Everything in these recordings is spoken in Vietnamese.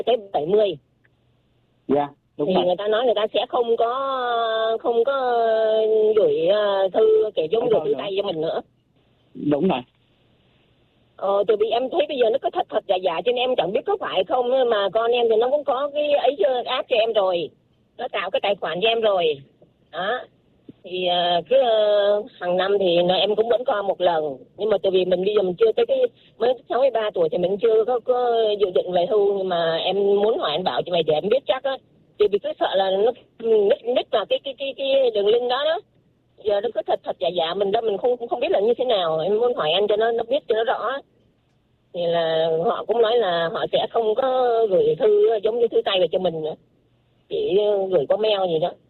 tới 70. Dạ, đúng thì rồi. người ta nói người ta sẽ không có gửi thư kiểu giống gửi thư tay cho mình nữa. Đúng rồi. Tại vì em thấy bây giờ nó có thật giả giả cho nên em chẳng biết có phải không, mà con em thì nó cũng có cái ấy app cho em rồi, nó tạo cái tài khoản cho em rồi đó. Thì cứ hàng năm thì em cũng vẫn coi một lần, nhưng mà tại vì mình bây giờ mình chưa tới cái mới 63 tuổi thì mình chưa có dự định về hưu, nhưng mà em muốn hỏi anh Bảo cho mày để em biết chắc á, thì vì cứ sợ là nó nít vào cái đường link đó đó. Giờ nó cứ thật giả giả mình đó, mình không biết là như thế nào, em muốn hỏi anh cho nó biết cho nó rõ. Thì là họ cũng nói là họ sẽ không có gửi thư giống như thư tay về cho mình nữa, chỉ gửi qua mail gì đó.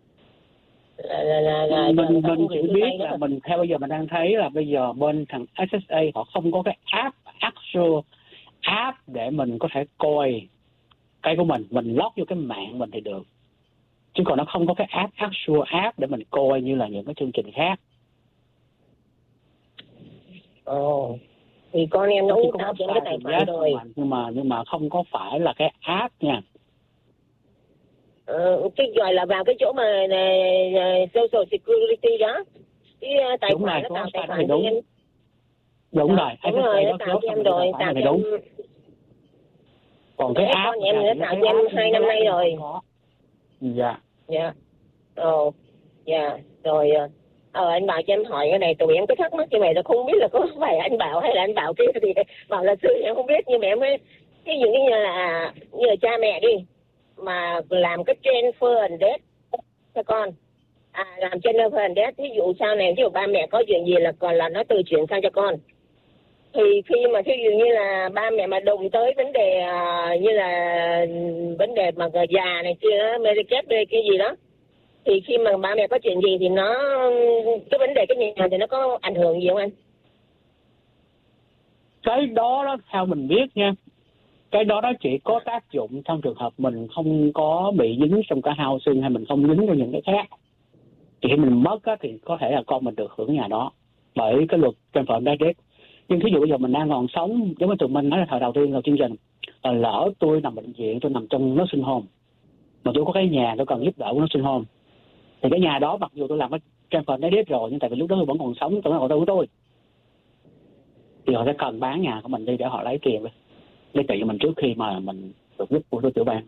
Mình chỉ biết là mình theo bây giờ mình đang thấy là bây giờ bên thằng SSA họ không có cái actual app để mình có thể coi cây của mình log vô cái mạng mình thì được, chứ còn nó không có cái actual app để mình coi như là những cái chương trình khác. Thì con em nó cũng tạo trên cái tài khoản rồi, nhưng mà không có phải là cái app nha. Cái gọi là vào cái chỗ mà Social Security đó, cái tài khoản nó tạo tài khoản cho em. Đúng rồi, nó tạo cho em rồi, tạo cho em. Còn cái app con em nó tạo cho em 2 năm nay rồi. Dạ. Rồi anh Bảo cho em hỏi cái này, tụi em có thắc mắc như vậy, là không biết là có phải anh Bảo hay là anh Bảo kia thì bảo là sư em không biết, nhưng mà em mới cái những cái như là cha mẹ đi mà làm cái transfer and death cho con, làm transfer and death, ví dụ sau này ví dụ ba mẹ có chuyện gì là còn là nó từ chuyển sang cho con, thì khi mà ví dụ như là ba mẹ mà đụng tới vấn đề như là vấn đề mà già này kia, Medicare cái gì đó, thì khi mà ba mẹ có chuyện gì thì nó cái vấn đề cái nhà thì nó có ảnh hưởng gì không anh? Cái đó theo mình biết nha, cái đó chỉ có tác dụng trong trường hợp mình không có bị dính trong cả housing hay mình không dính trong những cái khác. Thì khi mình mất thì có thể là con mình được hưởng nhà đó bởi cái luật transfer and death. Nhưng thí dụ bây giờ mình đang còn sống, giống như tụi mình nói là thời đầu tiên là chương trình, lỡ tôi nằm bệnh viện, tôi nằm trong nursing home mà tôi có cái nhà tôi cần giúp đỡ của nursing home, thì cái nhà đó mặc dù tôi làm cái transfer and death rồi, nhưng tại vì lúc đó tôi vẫn còn sống, tôi nói họ của tôi, thì họ sẽ cần bán nhà của mình đi để họ lấy tiền lấy tiền cho mình trước khi mà mình được giúp của tôi tiểu bang.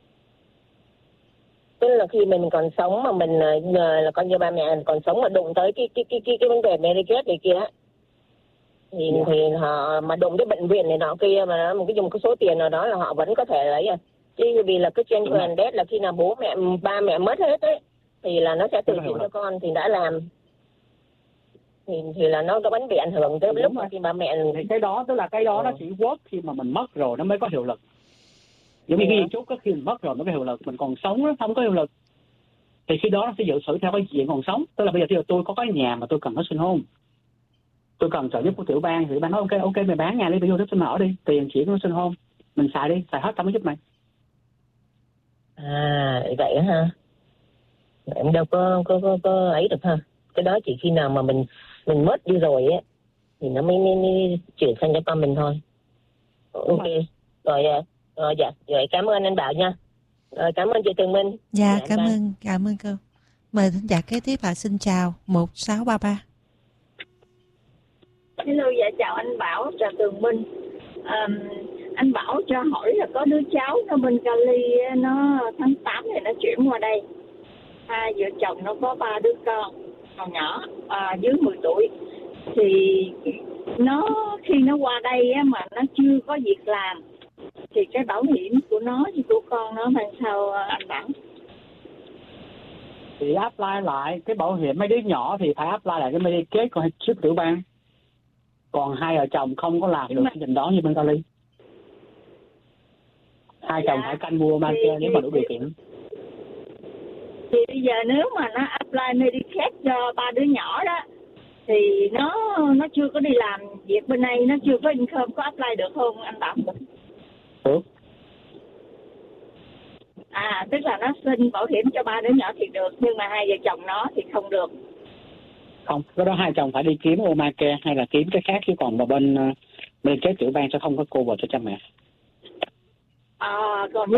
Tức là khi mình còn sống mà mình là coi như ba mẹ còn sống mà đụng tới cái vấn đề Medicare này kia thì họ mà đụng tới bệnh viện này nọ kia mà một cái dùng cái số tiền nào đó là họ vẫn có thể lấy chứ, vì là cái transfer and death là khi nào ba mẹ mất hết ấy thì là nó sẽ tự chuyển cho con, thì đã làm thì là nó vẫn bị ảnh hưởng tới lúc mà khi ba mẹ. Thì cái đó tức là cái đó nó chỉ work khi mà mình mất rồi nó mới có hiệu lực. Giống như cái chút khi mình mất rồi nó có hiệu lực, mình còn sống nó không có hiệu lực. Thì khi đó nó sẽ dự xử theo cái chuyện còn sống. Tức là bây giờ tôi có cái nhà mà tôi cần nursing home, tôi cần trợ giúp của tiểu bang, thì tiểu bang nói ok mày bán nhà đi, bây giờ xin ở đi, tiền chuyển của nursing home mình xài đi, xài hết tao mới giúp mày. Vậy đó ha. Em đâu có ấy được ha. Cái đó chỉ khi nào mà mình mất đi rồi á thì nó mới chuyển sang cho con mình thôi. Ok. Rồi dạ, vậy cảm ơn anh Bảo nha. Rồi cảm ơn chị Tường Minh. Dạ, cảm ơn cô. Mời thính giả kế tiếp xin chào 1633. Hello, dạ chào anh Bảo, chào Tường Minh. Anh Bảo cho hỏi là có đứa cháu nó bên Cali, nó tháng 8 này nó chuyển qua đây. Hai vợ chồng nó có 3 đứa con, còn nhỏ dưới 10 tuổi. Thì nó khi nó qua đây mà nó chưa có việc làm thì cái bảo hiểm của nó với của con nó làm sao anh Bảo? Thì apply lại cái bảo hiểm mấy đứa nhỏ thì phải apply lại cái Medicare của trước tiểu bang. Còn hai vợ chồng không có làm được cái trình đó như bên Cali. Hai chồng phải canh mua Medicare nếu mà đủ điều kiện. Thì bây giờ nếu mà nó apply Medicare cho 3 đứa nhỏ đó thì nó chưa có đi làm việc bên này, nó chưa có income, có apply được không anh Bảo? Được. Tức là nó xin bảo hiểm cho 3 đứa nhỏ thì được, nhưng mà hai vợ chồng nó thì không được. Không, cái đó hai chồng phải đi kiếm Obamacare hay là kiếm cái khác, chứ còn mà bên Medicare tiểu bang sẽ không có cover cho cha mẹ. Còn